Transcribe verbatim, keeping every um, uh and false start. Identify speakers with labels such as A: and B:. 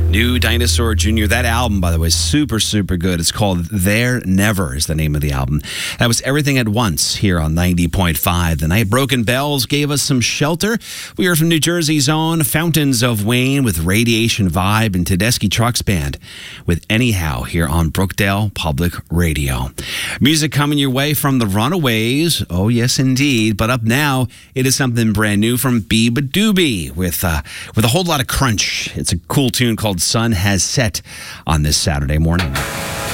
A: New Dinosaur Junior That album, by the way, super, super good. It's called There Never is the name of the album. That was Everything at Once here on ninety point five. The night Broken Bells gave us some shelter. We heard from New Jersey's own Fountains of Wayne with Radiation Vibe and Tedeschi Trucks Band with Anyhow here on Brookdale Public Radio. Music coming your way from the Runaways. Oh, yes, indeed. But up now, it is something brand new from Beabadoobee with, uh, with a whole lot of crunch. It's a cool tune called Sun Has Set on this Saturday morning.